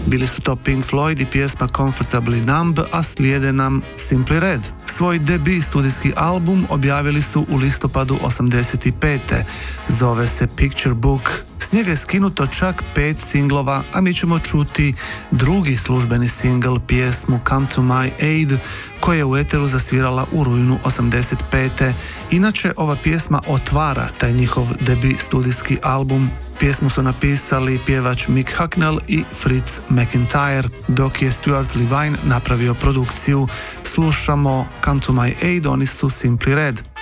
Bili su to Pink Floyd i pjesma Comfortably Numb, a slijede nam Simply Red. Svoj debut studijski album objavili su u listopadu 85. Zove se Picture Book. S njega je skinuto čak 5 singlova, a mi ćemo čuti drugi službeni singl, pjesmu Come to My Aid, koja je u eteru zasvirala u rujnu 85. Inače, ova pjesma otvara taj njihov debut studijski album. Pjesmu su napisali pjevač Mick Hucknall i Fritz McIntyre, dok je Stuart Levine napravio produkciju. Slušamo Come to My Aid, oni su Simply Red.